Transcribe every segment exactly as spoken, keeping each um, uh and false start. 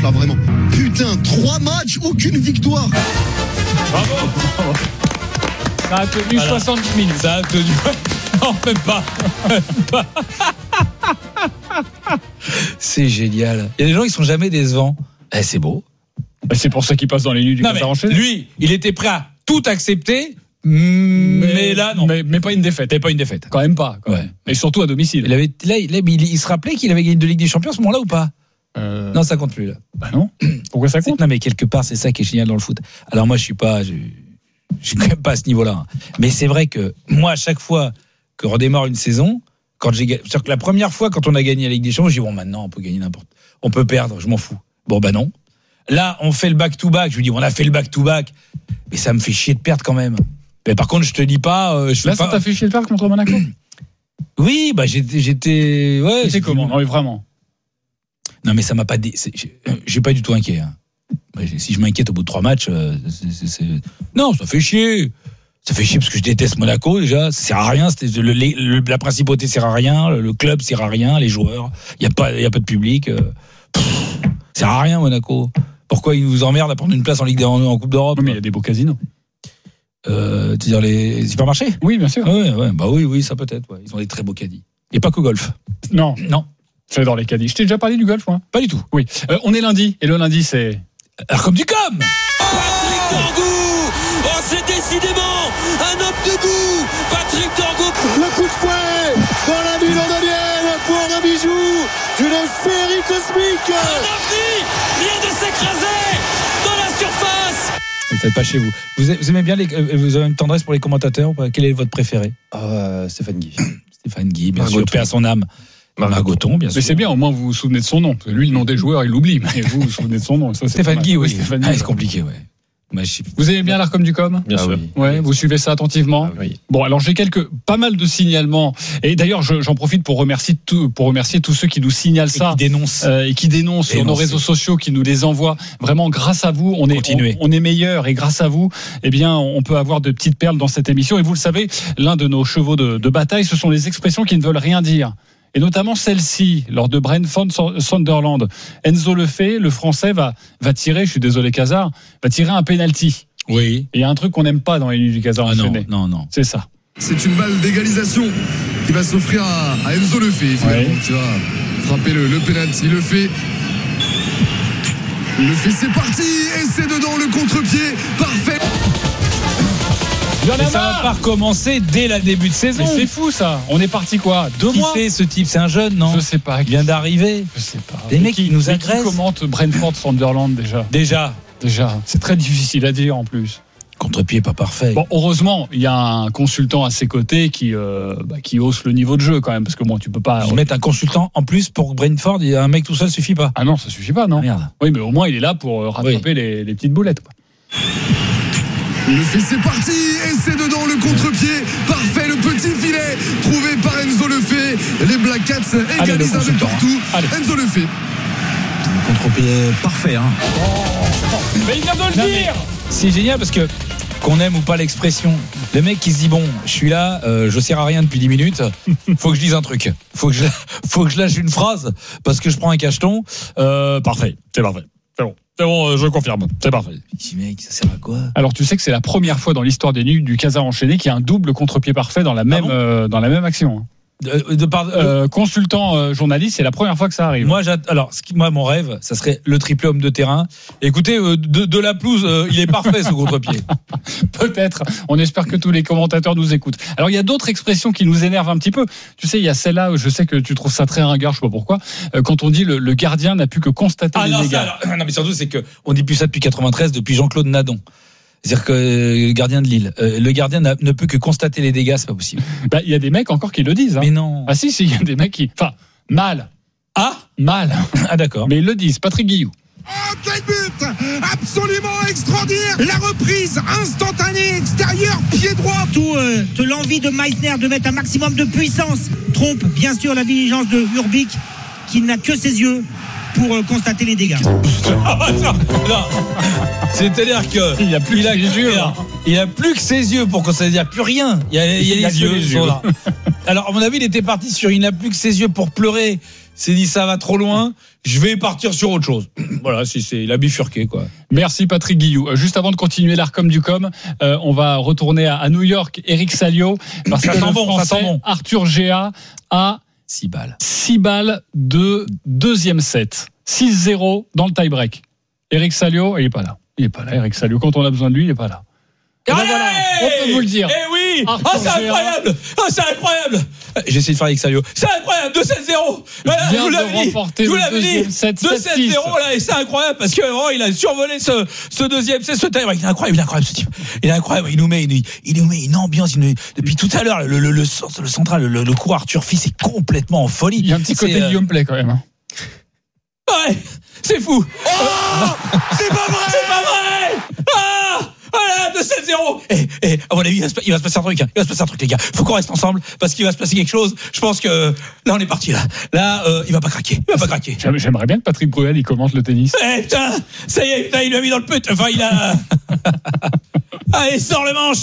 pas vraiment. Putain, trois matchs, aucune victoire. Bravo. Ça a tenu voilà. soixante-dix minutes. Ça a tenu. Non, même pas. Même pas. C'est génial. Il y a des gens qui sont jamais décevants. Eh, c'est beau. C'est pour ça qu'il passe dans les nuits du Casa enchaîné. Lui, il était prêt à tout accepter, mais, mais là, non. Mais, mais pas une défaite. Mais pas une défaite. Quand même pas. Quand ouais. même. Et surtout à domicile. Il, avait, là, il, il, il se rappelait qu'il avait gagné de Ligue des Champions à ce moment-là ou pas euh... Non, ça compte plus là. Bah non. Pourquoi ça compte? Non, mais quelque part, c'est ça qui est génial dans le foot. Alors moi, je suis pas, je, je suis quand même pas à ce niveau-là. Mais c'est vrai que moi, à chaque fois que redémarre une saison, quand j'ai, c'est-à-dire que la première fois quand on a gagné la Ligue des Champions, je dis bon, maintenant on peut gagner n'importe, on peut perdre, je m'en fous. Bon bah non. Là, on fait le back-to-back. Je lui dis on a fait le back-to-back, mais ça me fait chier de perdre quand même. Mais par contre, je te dis pas. Euh, je Là, fais ça pas... t'a fait chier de perdre contre Monaco? Oui, bah j'étais, j'étais, ouais. C'est comment? Non mais vraiment. Non mais ça m'a pas. Dé... J'ai pas du tout inquiet. Hein. Si je m'inquiète au bout de trois matchs, c'est, c'est, c'est... non, ça fait chier. Ça fait chier parce que je déteste Monaco déjà. Ça sert à rien. C'était le, le, la principauté sert à rien. Le club sert à rien. Les joueurs. Il y a pas, il y a pas de public. Pff, ça sert à rien Monaco. Pourquoi ils nous emmerdent à prendre une place en Ligue en, en Coupe d'Europe? Oui, mais il y a des beaux casinos. Euh, tu veux dire les supermarchés? Oui, bien sûr. Ouais, ouais, bah oui, oui, ça peut-être. Ouais. Ils ont des très beaux caddies. Et pas qu'au golf. Non, non. C'est dans les caddies. Je t'ai déjà parlé du golf, moi? Pas du tout. Oui. Euh, on est lundi et le lundi c'est. Alors comme du com. Patrick Torgou. Oh, c'est décidément un homme de goût. Patrick Torgou. Le coup de fouet dans la ville londonienne pour un bijou d'une série cosmique. Un ovni vient de s'écraser dans la surface. Vous ne faites pas chez vous. Vous aimez bien les, vous avez une tendresse pour les commentateurs? Quel est votre préféré? euh, Stéphane Guy. Stéphane Guy, bien Margoton. sûr, paix à son âme. Margoton, bien sûr. Mais c'est bien, au moins vous vous souvenez de son nom. Lui, le nom des joueurs, il l'oublie, mais vous vous souvenez de son nom. Ça, c'est Stéphane Guy, oui. Stéphane Guy, ah, c'est compliqué, ouais. Moi, je... Vous aimez bien l'art comme du com? Bien ah, sûr. Oui. Ouais, vous suivez ça attentivement. Ah, oui. Bon, alors j'ai quelques, pas mal de signalements. Et d'ailleurs, je, j'en profite pour remercier tout, pour remercier tous ceux qui nous signalent et ça, qui dénoncent, euh, et qui dénoncent sur nos réseaux sociaux, qui nous les envoient. Vraiment, grâce à vous, on est, on, on est meilleur. Et grâce à vous, eh bien, on peut avoir de petites perles dans cette émission. Et vous le savez, l'un de nos chevaux de, de bataille, ce sont les expressions qui ne veulent rien dire. Et notamment celle-ci, lors de Brentford-Sunderland. Enzo Lefebvre, le Français, va, va tirer, je suis désolé Casar, va tirer un penalty. Oui. Et il y a un truc qu'on n'aime pas dans les nuits du Casa ah enchaîné. Non, non, non. C'est ça. C'est une balle d'égalisation qui va s'offrir à, à Enzo Lefebvre, finalement, ouais. Qui va frapper le, le penalty. Le fait. Le fait, c'est parti. Et c'est dedans le contre-pied. Parfait. Ça va pas recommencer dès le début de saison. Mais c'est fou ça. On est parti quoi? Deux qui mois. Qui c'est ce type? C'est un jeune, non? Je sais pas. Il vient d'arriver. Je sais pas. Les mecs qui nous agressent. Qui commente Brentford Sunderland déjà? Déjà. Déjà. C'est très difficile à dire en plus. Contre-pied pas parfait. Bon, heureusement, il y a un consultant à ses côtés qui euh, bah, qui hausse le niveau de jeu quand même, parce que bon, tu peux pas. Je mettre un consultant en plus pour Brentford. Un mec tout seul suffit pas. Ah non, ça suffit pas, non. Ah, merde. Oui, mais au moins il est là pour rattraper oui. les, les petites boulettes, quoi. Le fait, c'est parti. Et c'est dedans le contre-pied. Parfait, le petit filet trouvé par Enzo Lefebvre. Les Black Cats égalisent un peu partout. Allez. Enzo Lefebvre. Contre-pied parfait, hein. Oh, mais il vient de le non, dire. C'est génial parce que qu'on aime ou pas l'expression, le mec qui se dit bon, je suis là, euh, je sers à rien depuis dix minutes, faut que je dise un truc, faut que je, faut que je lâche une phrase parce que je prends un cacheton. Euh, parfait, c'est parfait, c'est bon, c'est bon, je confirme, c'est parfait. Petit mec, ça sert à quoi? Alors tu sais que c'est la première fois dans l'histoire des nuits du Casa enchaîné qu'il y a un double contre-pied parfait dans la même, ah bon euh, dans la même action. De, de par, euh, consultant euh, journaliste, c'est la première fois que ça arrive. Moi, alors, ce qui, moi, mon rêve, ça serait le triplé homme de terrain. Écoutez, euh, de, de la pelouse, euh, il est parfait ce contre-pied. Peut-être. On espère que tous les commentateurs nous écoutent. Alors, il y a d'autres expressions qui nous énervent un petit peu. Tu sais, il y a celle-là. Je sais que tu trouves ça très ringard. Je sais pas pourquoi. Euh, quand on dit le, le gardien n'a pu que constater ah, les non, dégâts. Ça, alors, non, mais surtout, c'est que on dit plus ça depuis quatre-vingt-treize, depuis Jean-Claude Nadon. C'est-à-dire que le gardien de Lille, euh, le gardien ne peut que constater les dégâts, c'est pas possible. Bah, il y a des mecs encore qui le disent. Hein. Mais non. Ah si, si, il y a des mecs qui, enfin, mal. Ah, mal. Ah d'accord. Mais ils le disent. Patrick Guillou. Oh, quel but! Absolument extraordinaire! La reprise instantanée, extérieure, pied droit. Tout euh, de l'envie de Meissner de mettre un maximum de puissance trompe bien sûr la diligence de Urbic qui n'a que ses yeux pour euh, constater les dégâts. non, non. C'est-à-dire que il a plus il a, que ses yeux. Hein. Il a plus que ses yeux pour constater. Il n'y a plus rien. Il y a, il y a, il y a les, yeux, les yeux. Là. Alors à mon avis, il était parti sur il n'a plus que ses yeux pour pleurer. s'est dit ça va trop loin, je vais partir sur autre chose. Voilà, c'est, c'est il a bifurqué quoi. Merci Patrick Guillou. Juste avant de continuer l'Arcom du Com, euh, on va retourner à, à New York. Eric Salio, parce ça que sent le bon, Français, ça sent bon. Arthur Géa a six balles. six balles de deuxième set. six zéro dans le tie-break. Eric Salio, il est pas là. Il est pas là, Eric Salio. Quand on a besoin de lui, il est pas là. Et ben voilà, on peut vous le dire. Eh oui, Arthur ah, c'est Géa. incroyable. Ah, c'est incroyable. J'ai essayé de faire avec Salio. C'est incroyable, deux sept zéro. Voilà, je Vient vous de l'avais dit. remporter Je vous le l'avais deuxième dit. set, deux sept sept six. zéro là, et c'est incroyable parce que vraiment, il a survolé ce, ce deuxième set, ce time. Il est incroyable, il est incroyable ce type. Il est incroyable. Il nous met, il, il nous met une ambiance. Il nous, depuis tout à l'heure, le, le, le, le, le central, le, le cours Arthur Fils est complètement en folie. Il y a un petit C'est, côté euh, Guillaume Play quand même. hein. Ouais, c'est fou. Oh, c'est pas vrai. C'est pas vrai. Ah, voilà, deux sept zéro. Et, et à mon avis, il va, se, il va se passer un truc. Hein. Il va se passer un truc, les gars. Faut qu'on reste ensemble parce qu'il va se passer quelque chose. Je pense que là, on est parti. Là, là, euh, il va pas craquer. Il va pas craquer. J'aimerais bien que Patrick Bruel il commente le tennis. Eh putain, ça y est, putain, il l'a mis dans le put. Enfin, il a. Allez, sors le manche.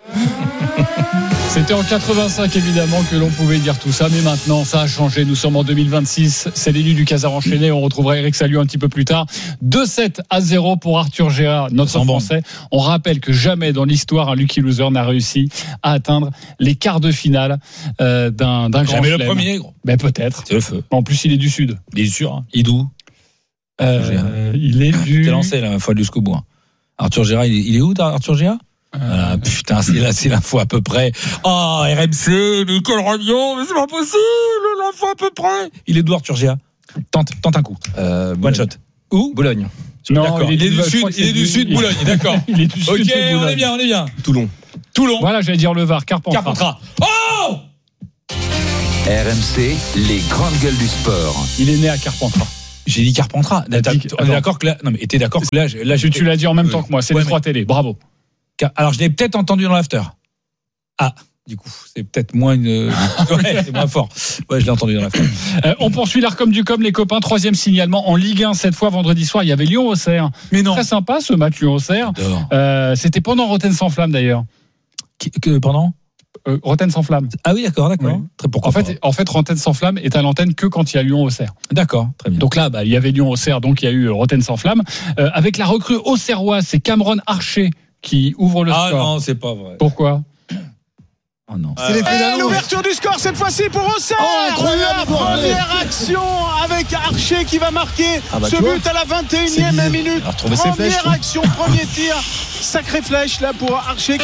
C'était en quatre-vingt-cinq évidemment que l'on pouvait dire tout ça, mais maintenant ça a changé. Nous sommes en deux mille vingt-six, c'est l'élu du Casar enchaîné. On retrouvera Eric Salio un petit peu plus tard. deux sept à zéro pour Arthur Géa, notre Français. On rappelle que jamais dans l'histoire un Lucky Loser n'a réussi à atteindre les quarts de finale euh, d'un, d'un grand Jamais le chelem. premier, gros. Ben peut-être. C'est le feu. En plus, il est du sud. Bien sûr. Hein. Il est d'où Euh, il est du. T'es lancé là, faut aller jusqu'au bout. Hein. Arthur Géa, il est, il est où, Arthur Géa? Voilà, putain, c'est là, c'est l'info à peu près. Oh, R M C, mais quelle radio, mais c'est pas possible, l'info à peu près. Il est d'où, Arthur Géa? Tente, tente un coup. Euh, One shot. Où? Boulogne. Non, d'accord. Il est du je sud, crois que il est c'est du sud, Boulogne, d'accord. Il est du sud. Ok, de on Boulogne. est bien, on est bien. Toulon. Toulon. Voilà, j'allais dire le Var, Carpentras. Carpentras. Oh! R M C, les grandes gueules du sport. Il est né à Carpentras. J'ai dit Carpentras. T'as dit- On est d'accord que là, non, mais t'es d'accord que là, je- là, Tu, je- tu l'as dit en même temps que moi, c'est Ouais, les mais- trois télés. Bravo. Alors, je l'ai peut-être entendu dans l'after. Ah, du coup, c'est peut-être moins une. Ouais, c'est moins fort. Ouais, je l'ai entendu dans l'after. Euh, on poursuit l'Arcom du Com, les copains. Troisième signalement en Ligue un cette fois vendredi soir. Il y avait Lyon-Auxerre. Mais non. Très sympa ce match Lyon-Auxerre. J'adore. Euh, c'était pendant Rotten sans flamme d'ailleurs. Qui- Que, pardon? Euh, Rotten sans flamme. Ah oui, d'accord, d'accord. Oui. Très pourquoi En fait, en fait, Rotten sans flamme est à l'antenne que quand il y a Lyon-Auxerre. pas. D'accord, très bien. Donc là, bah, il y avait Lyon-Auxerre, donc il y a eu Rotten sans flamme. Euh, avec la recrue auxerroise, c'est Cameron Archer qui ouvre le Ah score. non, c'est pas vrai. Pourquoi? Oh non. C'est l'effet Et d'annonce. l'ouverture du score cette fois-ci pour Auxerre. Oh, incroyable, La bordel. première action avec Archer qui va marquer Ah bah, ce tu vois, but à la vingt et c'est unième bizarre. minute. Il a retrouvé ses flèches, Première quoi. action, premier tir, sacrée flèche là pour Archer.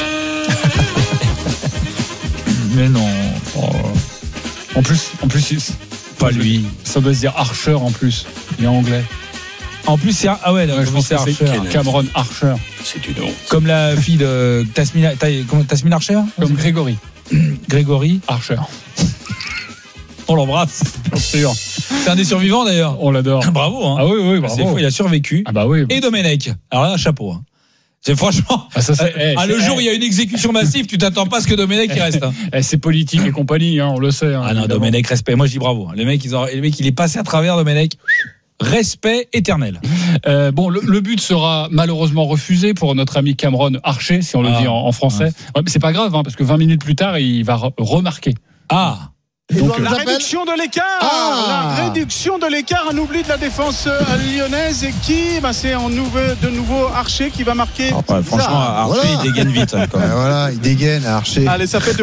Mais non. Oh. En plus, en plus, il- Pas lui. ça doit se dire Archer en plus. Il est anglais. En plus, c'est. Ah ouais, Ouais, je pense c'est que c'est Archer. Cameron Archer. C'est une honte. Comme la fille de Tasmina, Ta- comment- Tasmina Archer. Comme Grégory Grégory. Archer. On l'embrasse. Bien sûr. C'est un des survivants d'ailleurs. On l'adore. Bravo. Hein. Ah oui, oui, C'est bravo. fou, il a survécu. Ah bah oui. Et Domenech. Alors là, chapeau. Hein. C'est franchement. Ah, ça, c'est- eh, ah, le c'est- jour où il y a une exécution massive, tu t'attends pas à ce que Domenech il reste. Hein. Eh, c'est politique et compagnie, hein, on le sait. hein, Ah non, évidemment. Domenech, respect. Moi, je dis bravo. Les mecs, ils ont, les mecs, il est passé à travers Domenech. Respect éternel. Euh, bon, le, le but sera malheureusement refusé pour notre ami Cameron Archer, si on le Ah. dit en, en français. Ouais, mais c'est pas grave, hein, parce que vingt minutes plus tard, il va re- remarquer. Ah. Donc, La euh, réduction de l'écart, Ah. la réduction de l'écart, un oubli de la défense euh, lyonnaise et qui, bah, c'est en nouveau, de nouveau Archer qui va marquer. Ah, ouais, franchement, Ça. Archer, Voilà. il dégaine vite. hein, quand Ouais, même. voilà, il dégaine à Archer. Allez, ça fait deux.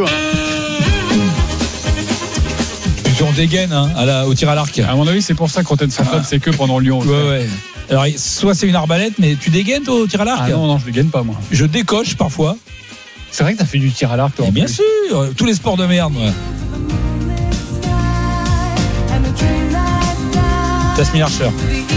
On dégaine hein, à la, au tir à l'arc. à mon avis, c'est pour ça que Rotten sans flamme, c'est que pendant Lyon. Ouais, ouais. Alors, soit c'est une arbalète, mais tu dégaines toi au tir à l'arc. Ah non, non, je ne gagne pas, moi. Je décoche parfois. C'est vrai que t'as fait du tir à l'arc, toi. Et en bien plus. sûr, tous les sports de merde. Ouais. Tasmin Archer.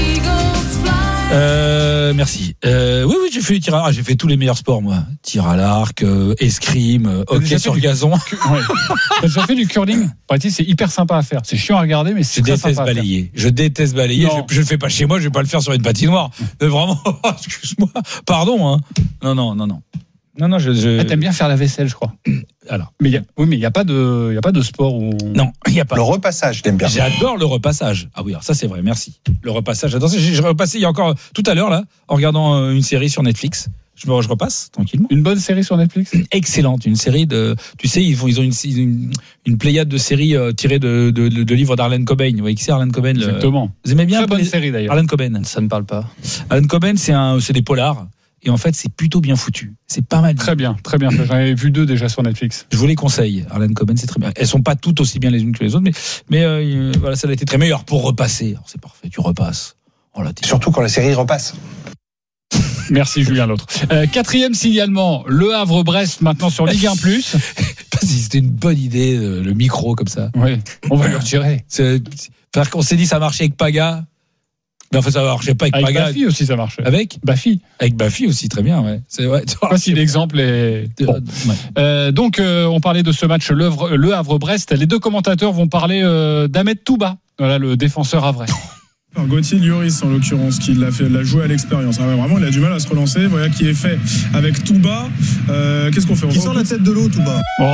Euh, merci. Euh, oui, oui, j'ai fait du tir à l'arc. J'ai fait tous les meilleurs sports, moi. Tir à l'arc, euh, escrime, euh, T'as déjà hockey fait sur du- gazon. Ouais. T'as déjà fait du curling? Paraît-il, c'est hyper sympa à faire. C'est chiant à regarder, mais Je c'est très déteste sympa à faire. balayer. Je déteste balayer. Non. Je, je le fais pas chez moi. Je vais pas le faire sur une patinoire. Mais vraiment, excuse-moi. Pardon, hein. Non, non, non, non. Non, non, je. je... Ah, t'aimes bien faire la vaisselle, je crois. Alors. Mais il y a, oui, mais il y a pas de, il y a pas de sport où. Non, il y a pas. Le repassage, t'aimes bien. J'adore le repassage. Ah oui, alors ça c'est vrai, merci. Le repassage, j'adore ça. J'ai j'ai repassé il y a encore tout à l'heure là, en regardant euh, une série sur Netflix. Je me je repasse tranquillement. Une bonne série sur Netflix. Excellente, une série de. Tu sais, ils font, ils ont une une, une pléiade de séries euh, tirées de, de, de, de livres d'Arlen Cobain. Vous voyez qui c'est Arlen Cobain? Le... Exactement. Vous aimez bien? Très bonne les... série d'ailleurs. Arlen Cobain. Ça me parle pas. Arlen Cobain, c'est un, c'est des polars. Et en fait, c'est plutôt bien foutu. C'est pas mal. Très bien, très bien. J'en avais vu deux déjà sur Netflix. Je vous les conseille. Arlen Cobain, c'est très bien. Elles sont pas toutes aussi bien les unes que les autres, mais mais euh, voilà, ça a été très meilleur pour repasser. Alors, c'est parfait, tu repasses. Oh là, surtout quand la série repasse. Merci Julien L'autre. Euh, quatrième signalement, Le Havre-Brest maintenant sur Ligue un plus. C'était une bonne idée, le micro comme ça. Oui, on va le retirer. C'est, c'est qu'on s'est dit ça marchait avec Paga. Mais en fait, ça marchait pas avec, avec Paga. Avec Bafi aussi, ça marchait. Avec Bafi. Avec Bafi aussi, très bien, ouais. C'est, ouais. Je sais pas si l'exemple est. Bon. Ouais. Euh, donc, euh, on parlait de ce match Le Havre-Brest. Les deux commentateurs vont parler euh, d'Ahmed Touba, voilà, le défenseur havrais. Gauthier Lloris, en l'occurrence, qui l'a, fait, l'a joué à l'expérience. Ah ouais, vraiment, il a du mal à se relancer. Voilà qui est fait avec Touba. Euh, qu'est-ce qu'on fait? On Il sort la tête de l'eau, Touba. Oh.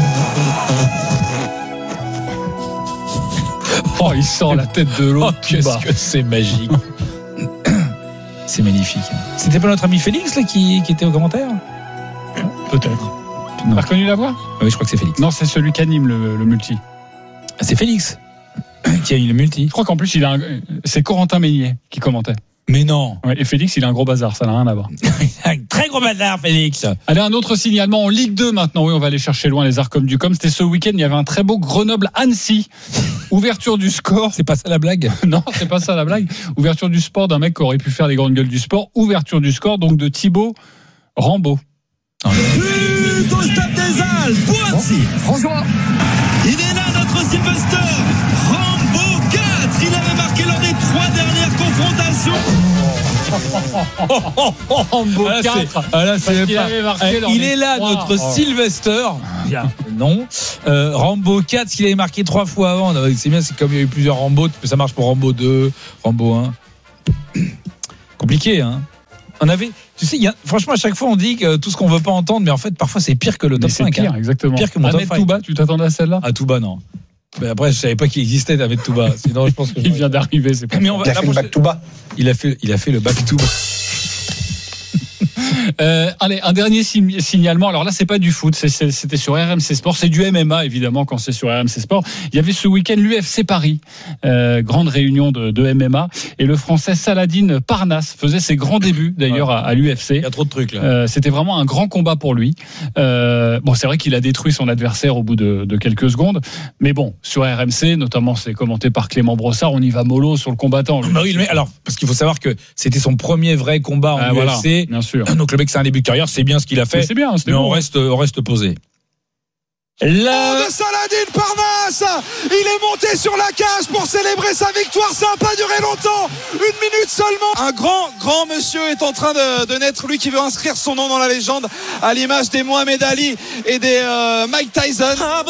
Oh, il sort la tête de l'eau. Oh, qu'est-ce que c'est magique. C'est magnifique. C'était pas notre ami Félix là, qui, qui était au commentaire? Peut-être. Tu as reconnu la voix? Oui, je crois que c'est Félix. Non, c'est celui qui anime le, le multi. Ah, c'est Félix qui a eu le multi. Je crois qu'en plus, il a un... c'est Corentin Meignet qui commentait. Mais non. Ouais, et Félix, il a un gros bazar, ça n'a rien à voir. Un très gros bazar, Félix. Allez, un autre signalement en Ligue deux maintenant. Oui, on va aller chercher loin les Arcoms du Com. C'était ce week-end, il y avait un très beau Grenoble-Annecy. Ouverture du score. C'est pas ça la blague? Non, c'est pas ça la blague. Ouverture du sport d'un mec qui aurait pu faire les grandes gueules du sport. Ouverture du score, donc de Thibaut Rambaud. But au Stade des Halles, Boissy. François. Il est là, notre Sylvester. Rambaud quatre. Il avait marqué lors des trois dernières confrontations. Rambaud ah, quatre. Ah, là, c'est il pas... avait marqué eh, lors il des est là, trois. notre Oh. Sylvester. Bien. Non. Euh, Rambaud quatre, qu'il avait marqué trois fois avant. C'est bien, c'est comme il y a eu plusieurs Rambaud. Ça marche pour Rambaud deux, Rambaud un. Compliqué, hein. On avait, tu sais, y a, franchement, à chaque fois, on dit que tout ce qu'on veut pas entendre, mais en fait, parfois, c'est pire que le top mais c'est cinq. pire, hein. exactement. Pire que mon Ahmed top cinq. Touba, tu t'attendais à celle-là? Ah, Touba, non. Mais après, je savais pas qu'il existait d'Ahmed Touba. Sinon, je pense que il vient d'arriver, c'est pas. Mais on va, il a fait le back Touba. Il a fait, il a fait le back Touba. Euh, allez, un dernier signalement. Alors là, c'est pas du foot, c'est, c'est, c'était sur R M C Sport, c'est du M M A évidemment quand c'est sur R M C Sport. Il y avait ce week-end l'U F C Paris, euh, grande réunion de, de M M A, et le Français Saladin Parnasse faisait ses grands débuts d'ailleurs ouais. à, à l'U F C. Il y a trop de trucs là. Euh, c'était vraiment un grand combat pour lui. Euh, bon, c'est vrai qu'il a détruit son adversaire au bout de, de quelques secondes, mais bon, sur R M C, notamment, c'est commenté par Clément Brossard, on y va mollo sur le combattant. Bah oui, mais alors parce qu'il faut savoir que c'était son premier vrai combat en ah, U F C. Voilà, bien sûr. Donc le mec c'est un début de carrière, c'est bien ce qu'il a fait. Mais c'est bien, mais bon. on reste, on reste posé. La... Oh de Saladin Parnasse, il est monté sur la cage pour célébrer sa victoire. Ça n'a pas duré longtemps, une minute seulement. Un grand, grand monsieur est en train de, de naître, lui qui veut inscrire son nom dans la légende, à l'image des Mohamed Ali et des euh, Mike Tyson.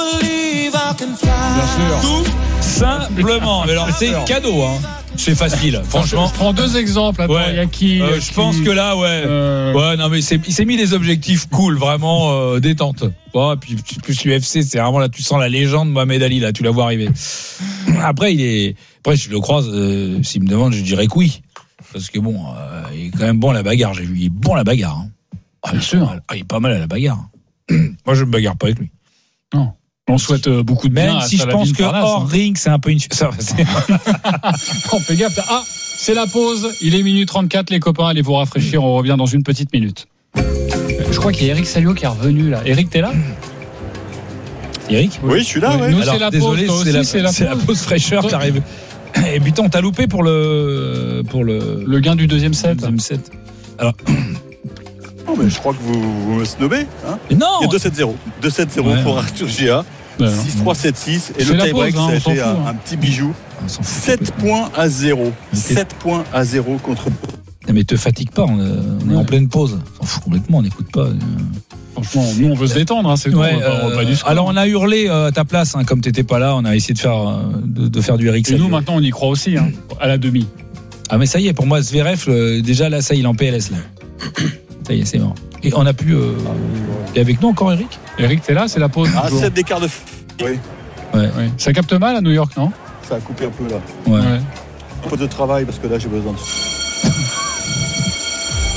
Bien sûr. Tout simplement. Mais alors c'est cadeau, hein. C'est facile, franchement. Je prends deux exemples. Attends, ouais. y a qui, euh, y a Je qui... pense que là, ouais. Euh... Ouais, non, mais c'est, il s'est mis des objectifs cool, vraiment euh, détente. Ouais, puis plus l'U F C, c'est vraiment là, tu sens la légende Mohamed Ali, là, tu la vois arriver. Après, il est. Après, je le croise, euh, s'il me demande, je dirais que oui. Parce que bon, euh, il est quand même bon à la bagarre, j'ai vu. Il est bon à la bagarre. Hein. Ah, bien sûr. Ah, il est pas mal à la bagarre. Moi, je me bagarre pas avec lui. Non. On souhaite beaucoup de bien. Même si je pense que hors ring, c'est un peu une. Ça, c'est... On fait gaffe. Ah, c'est la pause. Il est minuit trente-quatre, les copains. Allez vous rafraîchir. On revient dans une petite minute. Je crois qu'il y a Eric Salio qui est revenu là. Eric, t'es là? Eric? Oui, je suis là. Oui, ouais. Nous, alors, c'est la désolé, pause. c'est, aussi, la, c'est, la c'est la pause fraîcheur qui arrive. Et putain, t'as loupé pour le pour le le gain du deuxième set. Deuxième set. Alors. Oh, mais je crois que vous, vous me snobez. Hein mais non. Il y a deux sept zéro. deux sept zéro ouais. pour Arthur G A. six trois sept six. Et c'est le tie-break, hein, ça a été fout, un, hein. un petit bijou. sept points à zéro. sept points à zéro contre. Non, mais te fatigue pas, on, on est ouais. en pleine pause. On s'en fout complètement, on n'écoute pas. Franchement, nous on veut se détendre, hein, c'est ouais, tout. On euh, pas du alors on a hurlé euh, à ta place, hein, comme t'étais pas là, on a essayé de faire, de, de faire du Eric. Et nous maintenant on y croit aussi, hein, à la demi. Ah mais ça y est, pour moi Zverev, euh, déjà là, ça il est en P L S là. Ça y est, c'est mort. Et on a pu. Euh... Et avec nous encore Eric. Eric, t'es là, c'est la pause. Ah, sept d'écart de. Oui. Ouais. Oui. Ça capte mal à New York, non? Ça a coupé un peu là. Ouais. ouais. Un peu de travail parce que là j'ai besoin de.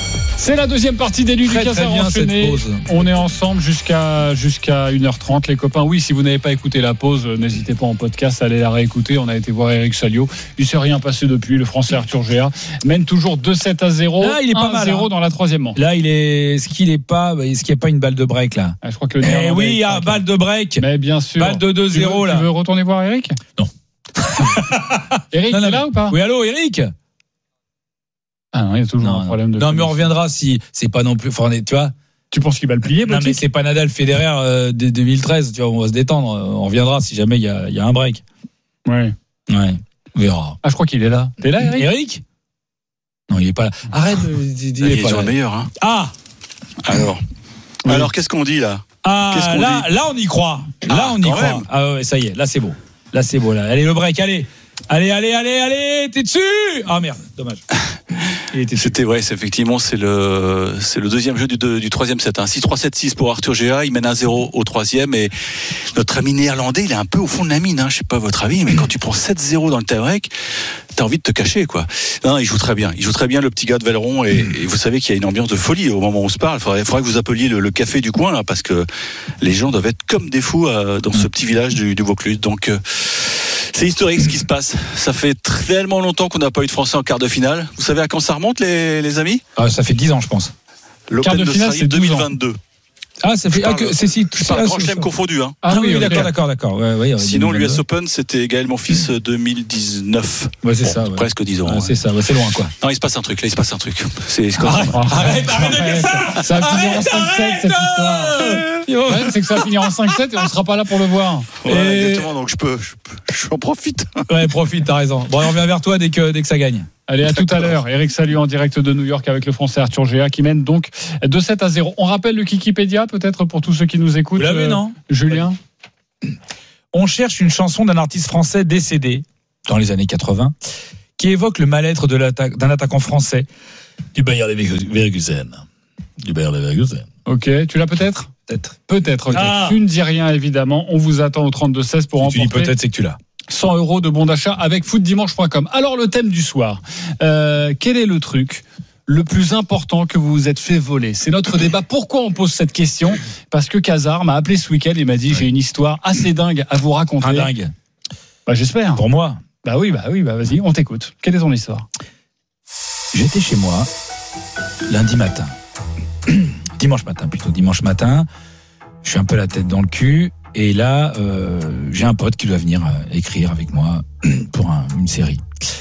C'est la deuxième partie des Lucas à enchaîner. On est ensemble jusqu'à jusqu'à une heure trente, les copains. Oui, si vous n'avez pas écouté la pause, n'hésitez pas en podcast à aller la réécouter. On a été voir Eric Salio. Il s'est rien passé depuis. Le Français Arthur Géa mène toujours deux sept à zéro. Là, il est pas mal. un à zéro dans la troisième manche. Là, il est. Est-ce qu'il est pas. Est-ce qu'il n'y a pas une balle de break là? Ah, je crois que le Eh oui, il y a balle de break. Mais bien sûr. Balle de deux zéro là. Tu veux retourner voir Eric? Non. Eric, non, non, est là mais... ou pas? Oui, allô, Eric? Ah non, il y a toujours non, un problème de. Non, mais on reviendra si c'est pas non plus. Enfin, tu vois. Tu penses qu'il va le plier? Non, mais c'est pas Nadal Federer euh, de deux mille treize. Tu vois, on va se détendre. On reviendra si jamais il y a, y a un break. Ouais. Ouais. On verra. Ah, je crois qu'il est là. T'es là, Eric? Eric? Non, il est pas là. Arrête. Il, il, il est, est sur le meilleur. Hein. Ah. Alors. Oui. Alors, qu'est-ce qu'on dit là? Ah, qu'est-ce qu'on là, dit là, on y croit. Là, ah, on y croit. Même. Ah ouais, ça y est. Là, c'est beau. Là, c'est beau. Là, allez, le break. Allez. Allez, allez, allez, allez, t'es dessus! Ah merde, dommage. C'était ouais, c'est effectivement c'est le c'est le deuxième jeu du, de, du troisième set. Hein. six trois sept six pour Arthur Géa, il mène un zéro au troisième et notre ami néerlandais, il est un peu au fond de la mine. Hein. Je sais pas votre avis, mais quand tu prends sept zéro dans le tie-break, t'as envie de te cacher quoi. Non, il joue très bien, il joue très bien le petit gars de Velleron et, et vous savez qu'il y a une ambiance de folie au moment où on se parle. Il faudrait, faudrait que vous appeliez le, le café du coin là parce que les gens doivent être comme des fous euh, dans ce petit village du, du Vaucluse. Donc euh, c'est historique ce qui se passe. Ça fait tellement longtemps qu'on n'a pas eu de Français en quart de finale. Vous savez à quand ça remonte, les, les amis? Ah, ça fait dix ans, je pense. L'Open de finale, c'est deux mille vingt-deux. Ah, ça fait. Ah, que, c'est si. C'est un grand chelem confondu. Hein. Ah, ah oui, oui d'accord, d'accord, d'accord. Ouais, ouais, sinon, l'U S Open, c'était Gaël Monfils deux mille dix-neuf. Ouais, c'est bon, ça. Ouais. Presque dix ans. Ouais, c'est ça, ouais, c'est loin, quoi. Non, il se passe un truc. Là, il se passe un truc. C'est, c'est arrête, arrête, arrête de dire ça. Ça va finir en cinq sept, cette histoire. Le problème, c'est que ça va finir en cinq sept et on ne sera pas là pour le voir. Ouais, et... exactement. Donc, je peux, je, je en profite. Ouais, profite, t'as raison. Bon, on revient vers toi dès que, dès que ça gagne. Allez, à tout à l'heure. Eric Salio en direct de New York avec le Français Arthur Géa qui mène donc deux sept à zéro. On rappelle le Kikipédia peut-être pour tous ceux qui nous écoutent. Vous l'avez, euh, non? Julien? On cherche une chanson d'un artiste français décédé dans les années quatre-vingts qui évoque le mal-être de l'attaque, d'un attaquant français du Bayer Leverkusen. Du Bayer Leverkusen. Ok, tu l'as peut-être? Peut-être. Peut-être, ok. Ah. Tu ne dis rien évidemment. On vous attend au trente-deux seize pour si remporter. Tu dis peut-être, c'est que tu l'as. cent euros de bon d'achat avec foot dimanche point com. Alors le thème du soir, euh, quel est le truc le plus important que vous vous êtes fait voler? C'est notre débat. Pourquoi on pose cette question? Parce que Kazar m'a appelé ce week-end et m'a dit ouais. J'ai une histoire assez dingue à vous raconter. Un dingue. Bah j'espère. Pour moi. Bah oui, bah oui, bah vas-y, on t'écoute. Quelle est ton histoire? J'étais chez moi lundi matin, dimanche matin plutôt, dimanche matin. Je suis un peu la tête dans le cul. Et là, euh, j'ai un pote qui doit venir euh, écrire avec moi pour un, une série.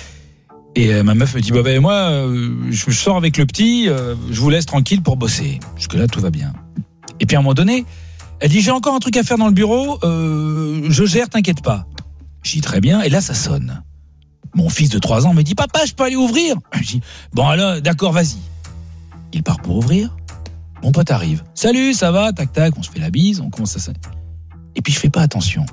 Et euh, ma meuf me dit bah ben moi, euh, je sors avec le petit, euh, je vous laisse tranquille pour bosser. Jusque là, tout va bien. Et puis à un moment donné, elle dit j'ai encore un truc à faire dans le bureau, euh, je gère, t'inquiète pas. Je dis très bien. Et là, ça sonne. Mon fils de trois ans me dit papa, je peux aller ouvrir? Je dis bon alors, d'accord, vas-y. Il part pour ouvrir. Mon pote arrive. Salut, ça va? Tac tac, on se fait la bise, on commence à se... Et puis je fais pas attention.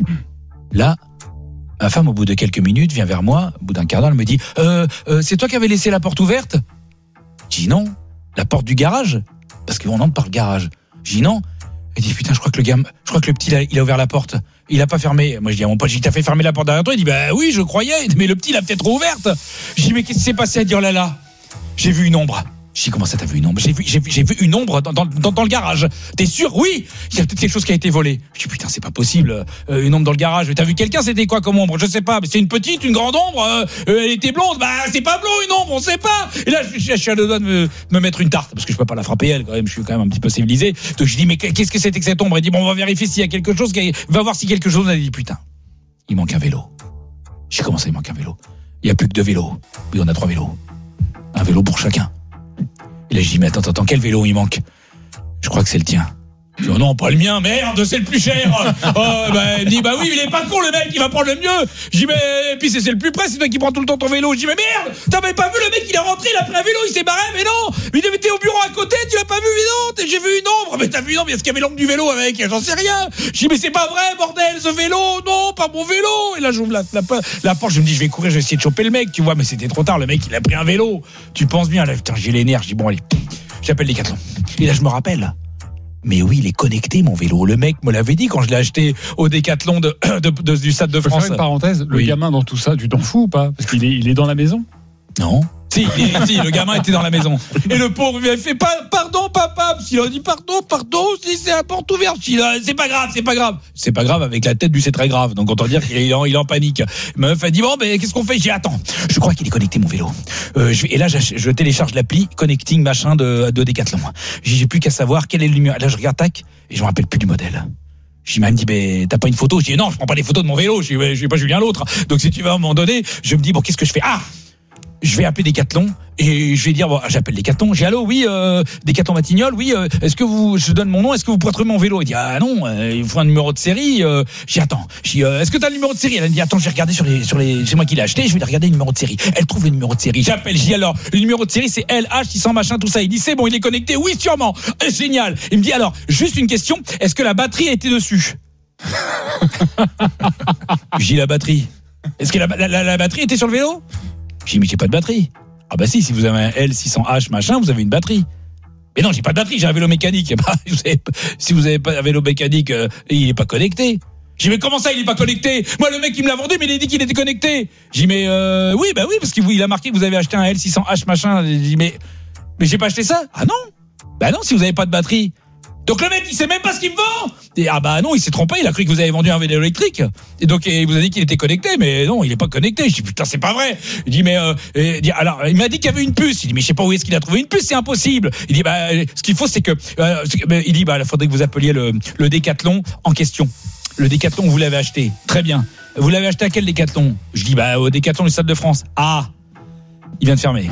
Là, ma femme, au bout de quelques minutes, vient vers moi, au bout d'un quart d'heure, elle me dit euh, euh, c'est toi qui avais laissé la porte ouverte? Je dis non, la porte du garage, parce qu'on entre par le garage. Je dis non. Elle dit putain, je crois que le gamin, je crois que le petit il a, il a ouvert la porte. Il a pas fermé. Moi je dis à mon pote, j'ai dit t'as fait fermer la porte derrière toi? Il dit bah oui, je croyais, mais le petit il a peut-être ouverte. Je dis mais qu'est-ce qui s'est passé? À dire là là, j'ai vu une ombre. Je dis comment ça t'as vu une ombre? J'ai vu, j'ai vu, j'ai vu une ombre dans, dans, dans, dans le garage. T'es sûr? Oui. Il y a peut-être quelque chose qui a été volé. Je dis putain, c'est pas possible. Euh, une ombre dans le garage. T'as vu quelqu'un? C'était quoi comme ombre? Je sais pas. Mais c'est une petite, une grande ombre. Euh, elle était blonde. Bah c'est pas blond une ombre, on sait pas. Et là je, je, je suis à deux doigts de me, me mettre une tarte parce que je peux pas la frapper elle quand même. Je suis quand même un petit peu civilisé. Donc je dis mais qu'est-ce que c'était que cette ombre? Elle dit bon on va vérifier s'il y a quelque chose. Qui va voir si quelque chose. Elle dit putain, il manque un vélo. J'ai commencé il manque un vélo. Il y a plus que deux vélos. Oui on a trois vélos. Un vélo pour chacun. Et là, je dis, mais attends, attends, quel vélo il manque? Je crois que c'est le tien. Je dis, oh non, pas le mien, merde, c'est le plus cher. Oh, bah, il me dit, bah oui, il est pas con, le mec, il va prendre le mieux. Je dis, mais, et puis c'est, c'est le plus près, c'est toi qui prends tout le temps ton vélo. Je dis, mais merde, t'as même pas vu le mec, il est rentré, il a pris un vélo, il s'est barré, mais non, mais il était au bureau à côté, tu l'as pas vu, mais non, j'ai vu une ombre. Mais t'as vu une ombre, est-ce qu'il y avait l'ombre du vélo avec? J'en sais rien. Je dis, mais c'est pas vrai, bordel, ce vélo, non, pas mon vélo. Et là, j'ouvre la, la, la porte, je me dis, je vais courir, je vais essayer de choper le mec, tu vois, mais c'était trop tard, le mec, il a pris un vélo. Tu penses bien, là, putain, j'ai les nerfs, je dis, bon, allez, j'appelle les Decathlon. Et là, je me rappelle. Mais oui, il est connecté, mon vélo. Le mec me l'avait dit quand je l'ai acheté au Décathlon de, de, de, de, du Stade de France. Je peux faire une parenthèse. Le oui. gamin dans tout ça, tu t'en fous ou pas? Parce qu'il est, il est dans la maison? Non. Si, il, si, le gamin était dans la maison. Et le pauvre lui a fait pardon papa. Il a dit pardon, pardon, si c'est la porte ouverte. Il a, c'est pas grave, c'est pas grave. C'est pas grave avec la tête du c'est très grave. Donc autant dire qu'il est en, il est en panique. Ma meuf a dit bon, mais qu'est-ce qu'on fait? J'ai dit attends, je crois qu'il est connecté mon vélo. Euh, je, et là, je, je télécharge l'appli connecting machin de, de Decathlon. J'ai, j'ai plus qu'à savoir quel est le numéro. Là, je regarde tac et je me rappelle plus du modèle. J'ai même dit, mais t'as pas une photo? Je dis non, je prends pas les photos de mon vélo. Je dis, je suis pas Julien l'autre. Donc si tu vas à un moment donné, je me dis bon, qu'est-ce que je fais? Ah, je vais appeler Decathlon et je vais dire bon, j'appelle Decathlon. J'ai allô, oui, euh, Decathlon Batignolles, oui. Euh, est-ce que vous, je donne mon nom, est-ce que vous pourrez trouver mon vélo? Il dit ah non, euh, il faut un numéro de série. Euh, j'ai dit attends, j'ai dit, euh, est-ce que t'as le numéro de série? Elle me dit attends, j'ai regardé sur les, sur les, c'est moi qui l'ai acheté, je vais regarder le numéro de série. Elle trouve le numéro de série. J'appelle, j'ai dit alors le numéro de série c'est L H six cents machin tout ça. Il dit c'est bon, il est connecté, oui sûrement, euh, génial. Il me dit alors juste une question, est-ce que la batterie était dessus? J'ai dit la batterie. Est-ce que la, la, la, la batterie était sur le vélo? J'ai dit mais j'ai pas de batterie. Ah bah si, si vous avez un L six cents H machin, vous avez une batterie. Mais non, j'ai pas de batterie, j'ai un vélo mécanique. Bah, vous avez, si vous avez pas un vélo mécanique, euh, il est pas connecté. J'ai dit mais comment ça il est pas connecté? Moi le mec il me l'a vendu mais il a dit qu'il était connecté. J'ai dit mais euh, oui bah oui parce qu'il il a marqué que vous avez acheté un L six cents H machin. J'ai dit mais mais j'ai pas acheté ça. Ah non. Bah non si vous avez pas de batterie. Donc le mec il sait même pas ce qu'il me vend. Et ah bah non il s'est trompé, il a cru que vous avez vendu un vélo électrique et donc il vous a dit qu'il était connecté mais non il est pas connecté. Je dis putain c'est pas vrai. Il dit mais euh, et, alors il m'a dit qu'il y avait une puce. Il dit mais je sais pas où est-ce qu'il a trouvé une puce, c'est impossible. Il dit bah ce qu'il faut c'est que euh, il dit bah il faudrait que vous appeliez le le Decathlon en question. Le Decathlon vous l'avez acheté très bien. Vous l'avez acheté à quel Decathlon? Je dis bah au Decathlon du Stade de France. Ah il vient de fermer.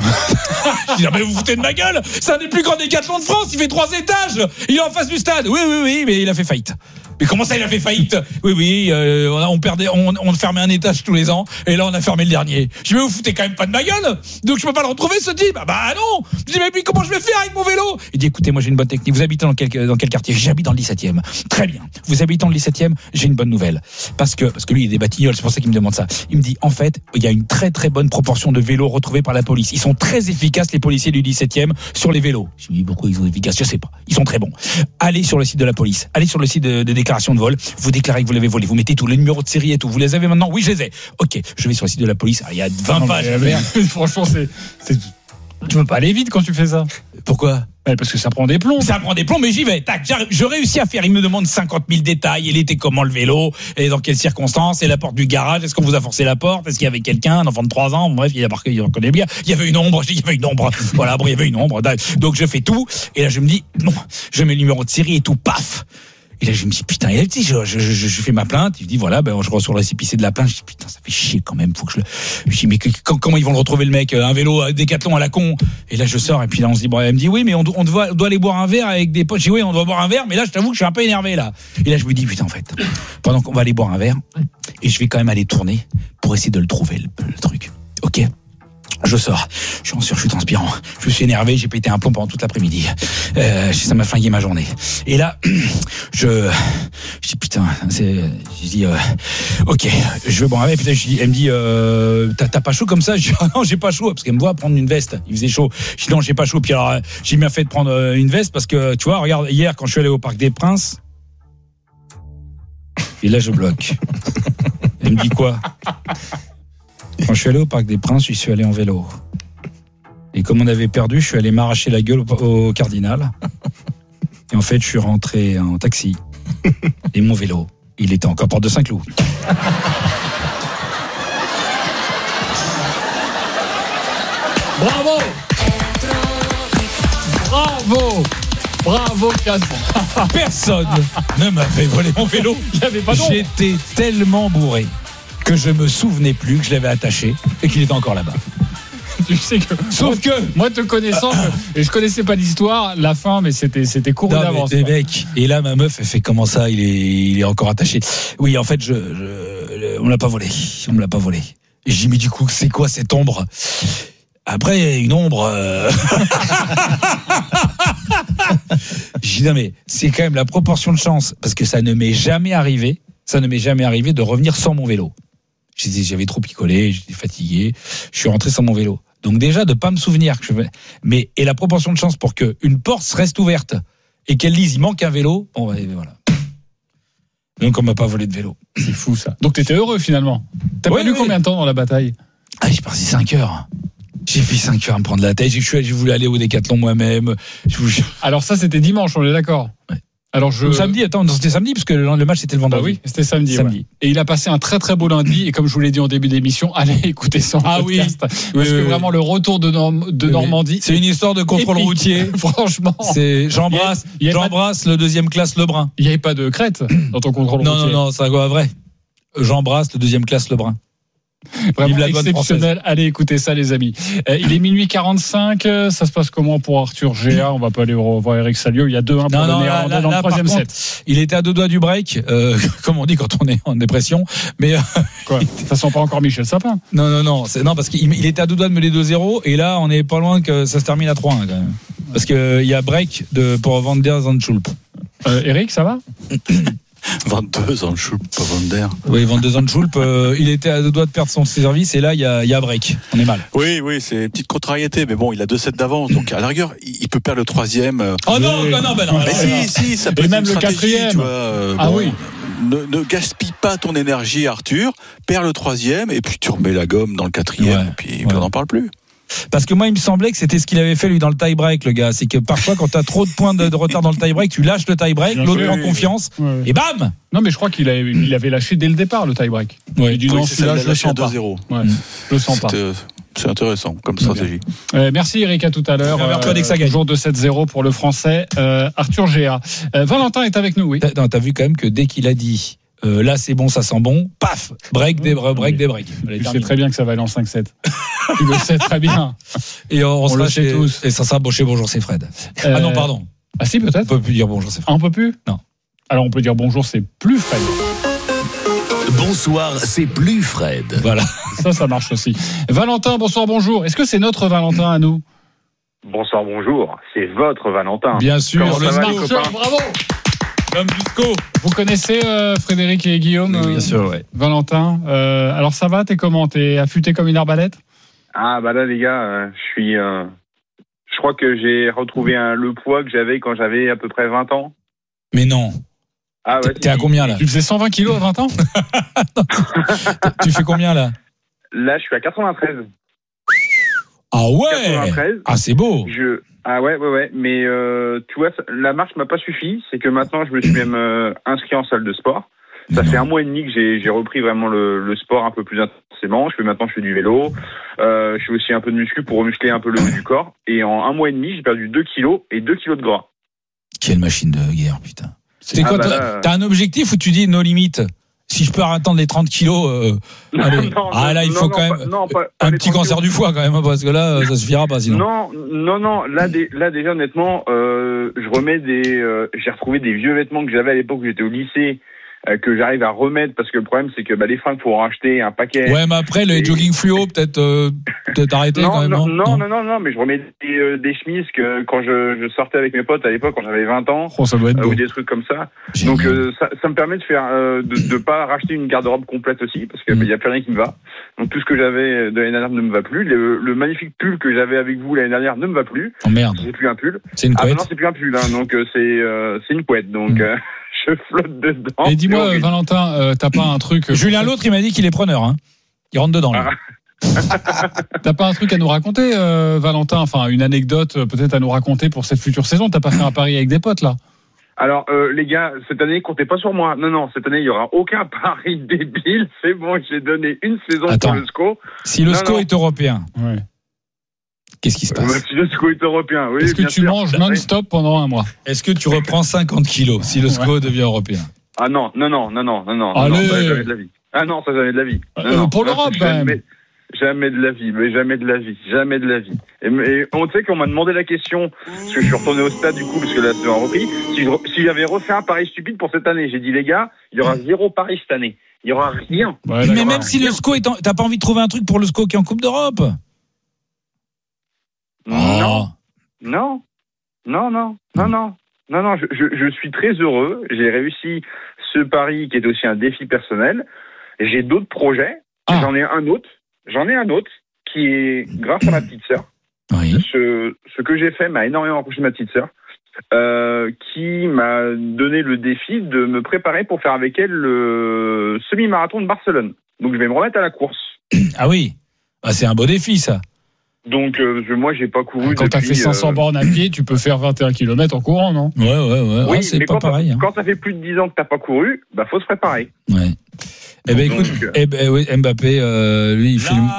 Je dis, ah, mais vous vous foutez de ma gueule? C'est un des plus grands Décathlons de France, il fait trois étages. Il est en face du stade. Oui, oui, oui, mais il a fait faillite. Mais comment ça, il a fait faillite? Oui, oui, euh, on, a, on perdait, on, on fermait un étage tous les ans, et là, on a fermé le dernier. Je dis, mais vous foutez quand même pas de ma gueule? Donc, je peux pas le retrouver, ce type? Bah, bah non! Je dis, mais puis, comment je vais faire avec mon vélo? Il dit, écoutez, moi, j'ai une bonne technique. Vous habitez dans quel, dans quel quartier? J'habite dans le dix-septième. Très bien. Vous habitez dans le dix-septième, j'ai une bonne nouvelle. Parce que, parce que lui, il est des Batignolles, c'est pour ça qu'il me demande ça. Il me dit, en fait, il y a une très, très bonne proportion de vélos retrouvés par la police. Ils sont très efficaces, les policiers du dix-septième, sur les vélos. Je lui dis, pourquoi ils sont efficaces? Je sais pas. Ils sont très bons. Allez sur le site de la police. Allez sur le site de, de déclaration de vol. Vous déclarez que vous l'avez volé. Vous mettez tout, le numéro de série et tout. Vous les avez maintenant? Oui, je les ai. Ok. Je vais sur le site de la police. Alors, il y a vingt non, pages à faire. Franchement, c'est, c'est, tu peux pas aller vite quand tu fais ça. Pourquoi? Ouais, parce que ça prend des plombs. Ça prend des plombs, mais j'y vais. Tac, je réussis à faire. Il me demande cinquante mille détails. Il était comment le vélo? Et dans quelles circonstances? Et la porte du garage? Est-ce qu'on vous a forcé la porte? Est-ce qu'il y avait quelqu'un, un enfant de trois ans? Bref, il a marqué, il reconnaît bien. Il y avait une ombre. Je dis, il y avait une ombre. Voilà, bon, il y avait une ombre. Donc, je fais tout. Et là, je me dis, non. Je mets le numéro de série et tout. Paf! Et là, je me dis, putain, et là, je, je, je, je fais ma plainte. Il me dit, voilà, ben, je reçois le récépissé de la plainte. Je dis, putain, ça fait chier quand même. Faut que je le. Je dis, mais que, comment ils vont le retrouver, le mec? Un vélo, un Décathlon à la con. Et là, je sors. Et puis là, on se dit, bon, elle me dit, oui, mais on, on, doit, on doit aller boire un verre avec des potes. Je dis, oui, on doit boire un verre. Mais là, je t'avoue que je suis un peu énervé, là. Et là, je me dis, putain, en fait, pendant qu'on va aller boire un verre, et je vais quand même aller tourner pour essayer de le trouver, le, le truc. Ok. Je sors, je suis en sur, je suis transpirant, je me suis énervé, j'ai pété un plomb pendant toute l'après-midi. Euh, ça m'a flingué ma journée. Et là, je, je dis putain, c'est, je dis euh, ok, je veux boire un verre. Putain, je dis, elle me dit, euh, t'as, t'as pas chaud comme ça? Je dis ah non, j'ai pas chaud parce qu'elle me voit prendre une veste. Il faisait chaud. Je dis non, j'ai pas chaud. Puis alors, j'ai bien fait de prendre une veste parce que tu vois, regarde, hier quand je suis allé au Parc des Princes, et là je bloque. Elle me dit quoi? Quand je suis allé au Parc des Princes, je suis allé en vélo. Et comme on avait perdu, je suis allé m'arracher la gueule au, au Cardinal. Et en fait, je suis rentré en taxi. Et mon vélo, il était encore porte de Saint-Cloud. Bravo! Bravo! Bravo, Cazan. Personne ne m'avait volé mon vélo. Il y avait pas d'ombre. J'étais tellement bourré que je me souvenais plus que je l'avais attaché et qu'il était encore là-bas. Tu sais que sauf que moi te connaissant et je connaissais pas l'histoire, la fin mais c'était c'était couru d'avance. Mais, mec, et là ma meuf elle fait comment ça, il est il est encore attaché. Oui, en fait je, je on l'a pas volé, on me l'a pas volé. Et j'ai mis du coup c'est quoi cette ombre? Après une ombre euh... j'ai dit non mais c'est quand même la proportion de chance parce que ça ne m'est jamais arrivé, ça ne m'est jamais arrivé de revenir sans mon vélo. J'avais trop picolé, j'étais fatigué, je suis rentré sans mon vélo. Donc déjà, de pas me souvenir que je... Mais, et la proportion de chance pour qu'une porte reste ouverte et qu'elle dise, il manque un vélo, bon, voilà. Donc on m'a pas volé de vélo. C'est fou ça. Donc t'étais heureux finalement. T'as ouais, perdu ouais. combien de temps dans la bataille? Ah, j'ai passé cinq heures. J'ai pris cinq heures à me prendre la tête. J'ai, j'ai voulu aller au Décathlon moi-même. Je vous... Alors ça, c'était dimanche, on est d'accord. Ouais. Alors je... Samedi, attends, non, c'était samedi parce que le match c'était le vendredi. Bah oui, c'était samedi. samedi. Ouais. Et il a passé un très très beau lundi. Et comme je vous l'ai dit en début d'émission, allez écouter son ah podcast. Oui. Parce oui, que oui, vraiment oui. le retour de, Norm- de oui, Normandie. C'est une histoire de contrôle épique. Routier. Franchement. C'est, j'embrasse, il y a, il y a j'embrasse le deuxième classe Lebrun. Il n'y avait pas de crête dans ton contrôle non, routier. Non, non, c'est vrai. J'embrasse le deuxième classe Lebrun. Vraiment exceptionnel. Allez écouter ça, les amis. Euh, il est minuit quarante-cinq. Ça se passe comment pour Arthur Géa? On va pas aller voir Eric Salio. Il y a deux un pour le Néerlandais dans le troisième set. Il était à deux doigts du break, euh, comme on dit quand on est en dépression. Mais euh, quoi, ça sent pas encore Michel Sapin? Non, non, non. C'est, non, parce qu'il il était à deux doigts de mener deux zéro. Et là, on est pas loin que ça se termine à trois un quand même. Parce qu'il euh, y a break de, pour Van der Zandschulp. Euh, Eric, ça va? vingt-deux Zandschulp, pas Van der. Oui, vingt-deux Zandschulp, euh, il était à deux doigts de perdre son service et là, il y a, il y a break. On est mal. Oui, oui, c'est une petite contrariété, mais bon, il a deux sets d'avance, donc à la rigueur, il peut perdre le troisième. Euh... Oh non, non, non, ben non. Mais si, si, ça peut et être même une le quatrième. Tu vois, euh, ah bon, oui. Ne, ne gaspille pas ton énergie, Arthur. Perds le troisième et puis tu remets la gomme dans le quatrième ouais, et puis ouais. on n'en parle plus. Parce que moi, il me semblait que c'était ce qu'il avait fait lui dans le tie-break, le gars. C'est que parfois, quand tu as trop de points de, de retard dans le tie-break, tu lâches le tie-break, Bien l'autre prend oui, confiance, oui, oui. et bam. Non, mais je crois qu'il avait, il avait lâché dès le départ le tie-break. Ouais. Il dit non, celui-là, je le sens pas. deux zéro. Ouais, je le sens pas. C'est intéressant comme stratégie. Euh, merci Eric, à tout à l'heure. Euh, toujours de sept zéro pour le Français euh, Arthur Géa. Euh, Valentin est avec nous, oui. T'as, non, t'as vu quand même que dès qu'il a dit. Euh, là c'est bon, ça sent bon, paf, break des break oui. des breaks. Tu sais très bien que ça va aller en cinq sept. Tu le sais très bien. Et on, on, on sera le sait chez, tous. Et ça sera bon chez Bonjour c'est Fred. Euh, ah non pardon. Ah si peut-être. On peut plus dire Bonjour c'est Fred. Ah, on peut plus. Non. Alors on peut dire Bonjour c'est plus Fred. Bonsoir c'est plus Fred. Voilà. Ça ça marche aussi. Valentin, bonsoir bonjour. Est-ce que c'est notre Valentin à nous? Bonsoir bonjour. C'est votre Valentin. Bien sûr. Comment le ça va, les copains? Bravo. L'homme du S C O. Vous connaissez euh, Frédéric et Guillaume oui, Bien euh, sûr, ouais. Valentin. Euh, alors ça va, t'es comment? T'es affûté comme une arbalète? Ah bah là les gars, euh, je suis... Euh, je crois que j'ai retrouvé un, le poids que j'avais quand j'avais à peu près vingt ans. Mais non. Ah ouais, T'es à combien là? Tu faisais cent vingt kilos à vingt ans? Tu fais combien là? Là je suis à quatre-vingt-treize. Ah ouais. quatre-vingt-treize. Ah c'est beau. Je... Ah ouais, ouais, ouais. Mais euh, tu vois, la marche m'a pas suffi. C'est que maintenant, je me suis même euh, inscrit en salle de sport. Ça fait un mois et demi que j'ai, j'ai repris vraiment le, le sport un peu plus intensément. Je fais maintenant, je fais du vélo. Euh, je fais aussi un peu de muscu pour remuscler un peu le haut du corps. Et en un mois et demi, j'ai perdu deux kilos et deux kilos de gras. Quelle machine de guerre, putain. C'est ah quoi, bah t'as, là... t'as un objectif où tu dis no limites? Si je peux attendre les trente kilos, euh, non, allez. Non, ah là, il non, faut non, quand pas, même non, pas, un pas petit cancer kilos. du foie quand même, parce que là, ça suffira pas sinon. Non, non, non. Là, dé, là déjà, honnêtement, euh, je remets des. Euh, j'ai retrouvé des vieux vêtements que j'avais à l'époque où j'étais au lycée. Euh, que j'arrive à remettre parce que le problème c'est que bah, les fringues faut en racheter un paquet. Ouais mais après les et... jogging fluo peut-être euh, peut-être arrêter non, quand même. Non non, non non non non mais je remets des, euh, des chemises que quand je, je sortais avec mes potes à l'époque quand j'avais vingt ans oh, ça doit être euh, beau. Ou des trucs comme ça. Génial. Donc euh, ça, ça me permet de faire euh, de, de pas racheter une garde-robe complète aussi parce qu'il mmh. y a plus rien qui me va. Donc tout ce que j'avais de l'année dernière ne me va plus. Le, le magnifique pull que j'avais avec vous l'année dernière ne me va plus. Oh merde. C'est plus un pull. C'est une couette. Ah non c'est plus un pull hein, donc euh, c'est euh, c'est une couette donc. Mmh. Euh, je flotte dedans. Et dis-moi, euh, Valentin, euh, t'as pas un truc. Julien l'autre, il m'a dit qu'il est preneur. Hein. Il rentre dedans. Là. T'as pas un truc à nous raconter, euh, Valentin? Enfin, une anecdote peut-être à nous raconter pour cette future saison. T'as pas fait un pari avec des potes là? Alors, euh, les gars, cette année, comptez pas sur moi. Non, non, cette année, il y aura aucun pari débile. C'est bon, j'ai donné une saison Attends. pour le S C O. Si le non, S C O non. est européen. Ouais. Qu'est-ce qui se passe? euh, Si le S C O est européen, oui. Est-ce que tu sûr. manges non-stop pendant un mois? Est-ce que tu reprends cinquante kilos si le S C O ouais. devient européen? Ah non, non, non, non, non, non, non, Allez. non, ça, jamais de la vie. Ah non, ça jamais de la vie. Non, euh, non, pour non, l'Europe, quand jamais, même. Jamais de la vie, mais jamais de la vie, jamais de la vie. Et, et on sait qu'on m'a demandé la question, parce que je suis retourné au stade du coup, parce que là c'est en repris, si, je, si j'avais refait un pari stupide pour cette année. J'ai dit les gars, il y aura zéro pari cette année. Il y aura rien. Ouais, mais même si rien. Le S C O est en... T'as pas envie de trouver un truc pour le S C O qui est en Coupe d'Europe? Non. Oh. Non. Non, non. Non, non. Non, non, je, je, je suis très heureux. J'ai réussi ce pari qui est aussi un défi personnel. J'ai d'autres projets. Ah. J'en ai un autre. J'en ai un autre qui est grâce à ma petite sœur. Oui. Ce, ce que j'ai fait m'a énormément approché de ma petite sœur, euh, qui m'a donné le défi de me préparer pour faire avec elle le semi-marathon de Barcelone. Donc je vais me remettre à la course. Ah oui, ah, c'est un beau défi ça. Donc, euh, je, moi, j'ai pas couru. Quand tu as fait cinq cents euh... bornes à pied, tu peux faire vingt et un kilomètres en courant, non? Ouais, ouais, ouais. Oui, ah, c'est mais pas quand pareil. Hein. Quand ça fait plus de dix ans que t'as pas couru, bah, faut se préparer. Ouais. Eh ben, écoute, Donc, eh ben, oui, Mbappé, euh, lui, il fait le.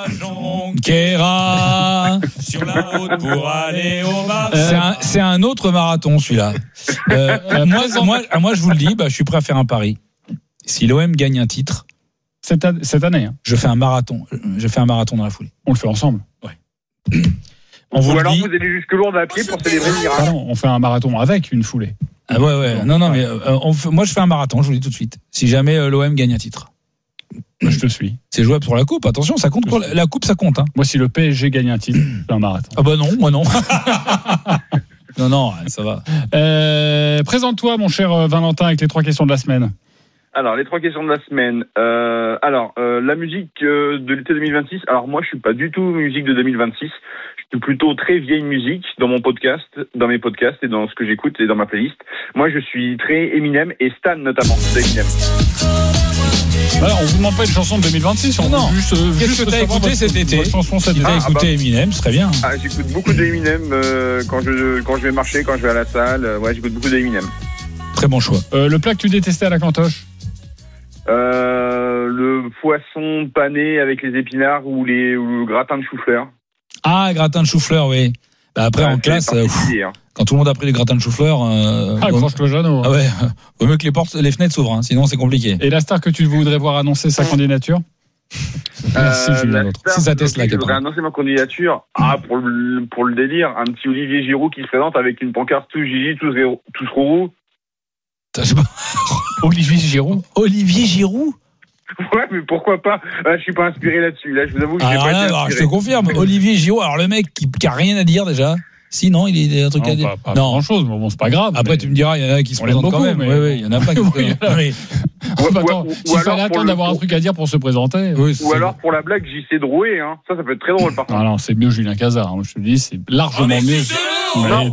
Kéra sur la route pour aller au bar. C'est un, c'est un autre marathon, celui-là. Euh, euh, moi, moi, moi, je vous le dis, bah, je suis prêt à faire un pari. Si l'O M gagne un titre. Cette, an- cette année, hein. Je fais un marathon. Je fais un marathon dans la foulée. On le fait ensemble. Ouais. On vous Ou le alors dit. vous allez jusque Lourdes à pied pour célébrer le miracle. Ah non, on fait un marathon avec une foulée. Ah ouais, ouais. Non, non, mais euh, on fait, moi, je fais un marathon, je vous le dis tout de suite. Si jamais euh, l'O M gagne un titre. Je te suis. C'est jouable pour la coupe, attention, ça compte pour la, la coupe, ça compte. Hein. Moi, si le P S G gagne un titre, je fais un marathon. Ah bah non, moi non. non, non, ça va. Euh, présente-toi, mon cher Valentin, avec les trois questions de la semaine. Alors, les trois questions de la semaine. Euh, alors, euh, la musique euh, de l'été deux mille vingt-six. Alors, moi, je suis pas du tout musique de deux mille vingt-six. Je suis plutôt très vieille musique dans mon podcast, dans mes podcasts et dans ce que j'écoute et dans ma playlist. Moi, je suis très Eminem et Stan notamment d'Eminem. Alors, on vous demande pas une chanson de deux mille vingt-six, on non. veut juste. Euh, Qu'est-ce juste que t'as savoir écouté votre, cet été votre chanson cet été. T'as Ah, écouté bah. Eminem, ce serait bien. Ah, j'écoute beaucoup d'Eminem euh, quand je quand je vais marcher, quand je vais à la salle. Euh, ouais, j'écoute beaucoup d'Eminem. Très bon choix. Euh, le plat que tu détestais à la cantoche? Euh, le poisson pané avec les épinards ou, les, ou le gratin de chou-fleur. Ah, gratin de chou-fleur, oui. Bah après, Ouais, en classe, euh, hein. quand tout le monde a pris les gratins de chou-fleur. Euh, Ah, accroche-toi, Jeannot. Ah ouais, vaut mieux que les portes, les fenêtres s'ouvrent, hein, sinon c'est compliqué. Et la star que tu voudrais voir annoncer sa candidature? Merci, Euh, Julien la Lautre. star C'est sa de Tesla laquelle qui je voudrais prend. annoncer ma candidature. Ah, pour le, pour le délire, un petit Olivier Giroud qui se présente avec une pancarte tous Gigi, tous zéro- tous roux. Olivier Giroud. Olivier Giroud. Ouais, mais pourquoi pas? Là, je suis pas inspiré là-dessus. Là, je vous avoue que j'ai Alors pas là, été alors, je inspiré. te confirme, Olivier Giroud. Alors le mec qui, qui a rien à dire déjà. Si non, il a un truc Non, à dire. pas, pas grand chose, mais bon, c'est pas grave. Après, mais... tu me diras, il y en a qui se On l'aime présentent quand beaucoup, même. mais- Oui, oui, il y en a pas qui se Oui, présentent. là. Oui. Ouais, bah, attends, ou- ou s'il alors fallait pour attendre le- d'avoir un truc à dire pour se présenter. Oui, Ou alors pour la blague, J C Drouet, hein. Ça, ça peut être très drôle par contre. Non, non, c'est mieux Julien Cazard. hein. Je te dis, c'est largement On est mieux. sucés, Mais- Non.